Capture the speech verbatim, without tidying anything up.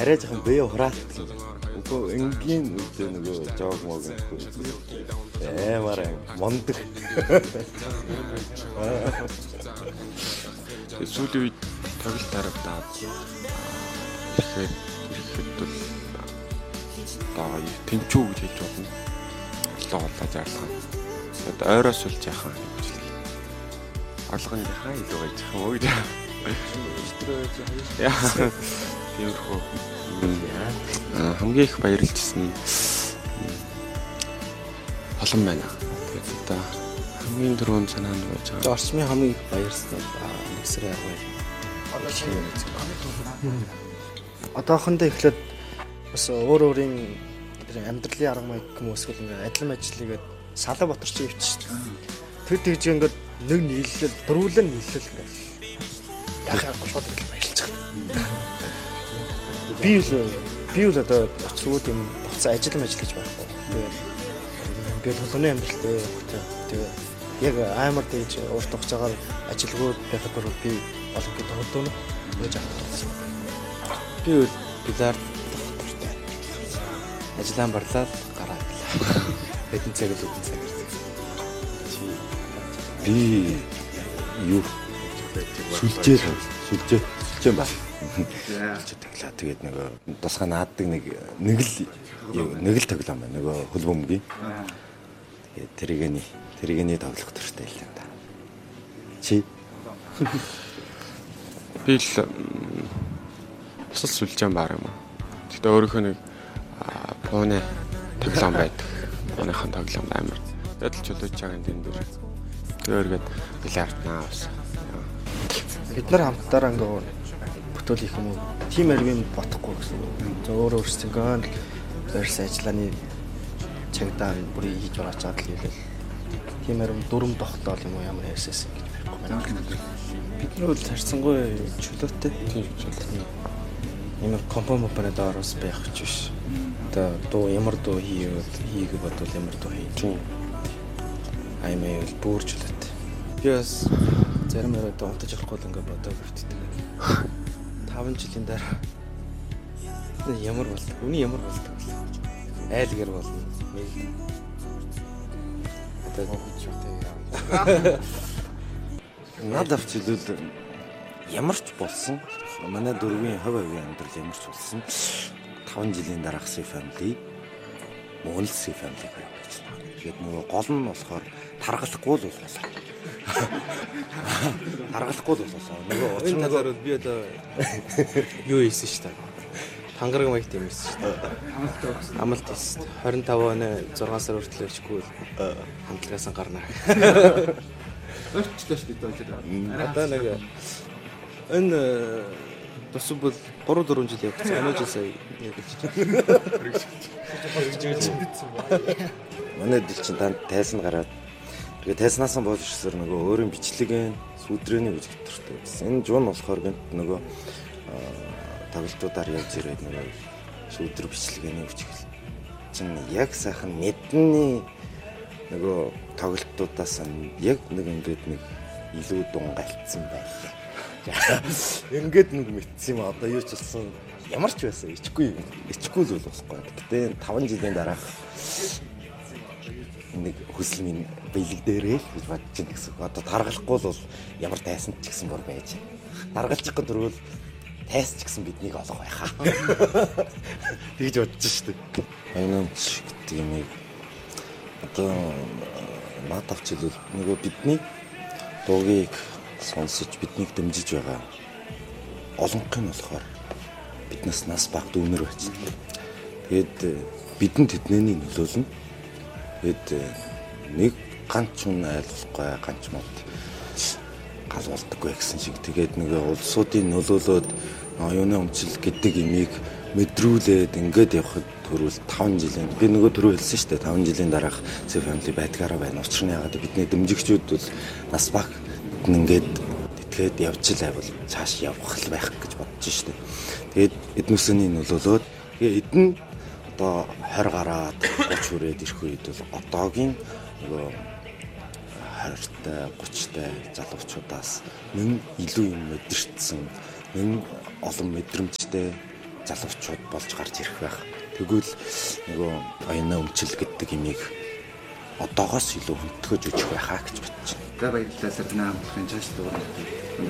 арай жоохон бие хураалт. Үгүй энгийн үедээ нөгөө жог мог гэхгүй. Аймаар мондөг. Сүүлийн үед тоглолт харагдаад ихэд ихэд бол одоо тэнцүү гэж хэлж болно. Олоо олоо зарлах. Одоо ойроос улж яхаа гэж хэлээ. Алган яхаа илүү байж байгаа юм уу гэж. Яа. Тиймэрхүү. Аа хамгийн их баярлжсэн олон байна. Тэгээд одоо хамгийн дөрөв санаанд байж байгаа. Орчмын хамгийн их баярлсан нэг сарын арга байна. Одоохондоо эхлээд бас өөр өөрийн амьдралын арга маяг хүмүүс ингээ адилхан ажлыгээд Салаа Батарчин ивч шүү дээ. Тэр тэгж ингээд нэг нийлэл дөрвөлэн нийлэл ингээд яхаа шууд их баярлж байгаа. Би л би л одоо сууд юм буцаа ажил мэл гэж байхгүй. Тэгээд толгойн амьдралтай тэгээд яг аймар дэж урт хугацаагаар ажилгүй байхад бол би олон гээд тоглоно гэж авсан. Би билард доктортай. Ажлаа барлаад гараад. Хэдэн цаг л үгүй цаг. Би юу сүлжээ сүлжээ сүлжээ ба. Тэглээ тэгээд нөгөө тусгай нааддаг нэг нэг л нэг л тоглоом байна. Нөгөө хөлбөмбөгийн. Тэгээд тэрийгэний тэрийгэний тоглох төртэй л юм да. Чи би л бусад сүлжээ баар юм. Тэгтээ өөрийнхөө нэг пууны тоглоом байдаг. Пууныхан тоглоом амар. Ядл чулууж байгаа энэ дээр. Тэргээд билард наавс. Бид нар хамтдаа ингээ бүтүүл их юм уу? Тим армийн бодохгүй гэсэн. За өөрөө өөрсдөө барьсан ажиллааны чагдаан бүрийг хийж орооч чадал хийлээ. Тим арм дүрм тогтоол юм уу ямар ярьсаас ингэж байхгүй байна. Бид нар бол харьцангуй чөлөөтэй. Тийм чөлөөтэй. Ямар компонент оператор орос байх ч биш. Одоо дуу ямар дуу хийгээд хийгээ бодвол ямар дуу хийж. Аймаа бол бүр чөлөөтэй. Би бас зарим өрөөдөө унтаж болохгүй л ингээ бодоод битдэг. таван жилийн дараа ямар болдог? Үний ямар болдог? Айлгэр болно. Одоо хөвчтэй. Надад авчилвэл ямар ч болсон. Манай дөрвийн хувь хувийн амьдрал ямар ч болсон. таван жилийн дараах си family Монгол си family байж байна. Тэгээд нөгөө гол нь болохоор таргалахгүй л боллоо. Таргалахгүй л боллоо. Нөгөө энэ талаар би одоо юу хийсэн шүү дээ. Тангараг маягт юм хийсэн шүү дээ. Амлалт хийсэн. двадцать пять оны зургаан сар хүртэл ичгүй хамтлагаас гарнаа. Өөрчлөлт шүү дээ. Одоо нэг энэ тус бол три дөрвөн жил явсан. Өнөө жил сая манай дэл чинь танд тайсан гараад тэгээ тайснаас нь болж ирсээр нөгөө өөрийн бичлэг сүдрээний үж хөтөртэй байсан. Энэ жуун болохоор гэнт нөгөө тоглолтуудаар явж ирээд нөгөө сүдэр бичлэгээний үж чинь яг сайхан мэдний нөгөө тоглолтуудаас нь яг нэг ингээд нэг илүү дунгайлцсан байлаа. Ингээд нэг мэдсэн юм одоо юу ч болсон ямар ч байсан ичгүй ичгүй л болохгүй. Гэтэ таван жилийн дараах нэг хүсэл минь бэлэг дээрээ л гэж бодож байна гэсэн. Одоо таргалахгүй бол ямар тайсан ч гэсэн бүр байж. Таргалчих гэх төрөл тайс ч гэсэн биднийг олох байхаа. Тэгж бодож штэ. Айнамч гэдэг юм. Одоо надад авчилвал нөгөө бидний дуугийг сонсож биднийг дэмжиж байгаа олонх нь болохоор биднээс нас бага дүүнер байж. Тэгээд бидэнд тэдний нөлөөлнө. Тэгэд нэг ганц хүн айлуулахгүй ганц мод галуулдаггүй гэсэн шиг тэгээд нэг улсуудын нөлөөлөд оюуны өмчил гэдэг имийг мэдрүүлээд ингээд явхад төрүүл таван жилийн би нөгөө түрүү хэлсэн шүү дээ таван жилийн дараах C family байдгаараа байна. Учир нь яагаад бидний дэмжигчүүд бол нас баг ингээд тэтгээд явж л байвал цааш явах л байх гэж бодож шүү дээ. Тэгээд эднүсний нөлөөлөд тэгээд эдэн одоо двадцать гараад тридцать хүрээд ирэх үед бол одоогийн нөгөө двадцать-тай тридцать-тай залуучуудаас нэн илүү юм мэдэрсэн, нэн олон мэдрэмжтэй залуучууд болж гарч ирэх байх. Тэгвэл нөгөө оюуна өмчил гэдэг имийг одоогоос илүү хөндлөж өгөх байхаа гэж бодож байна. За баярлалаа сар наа хамтлагын цааш дуурай.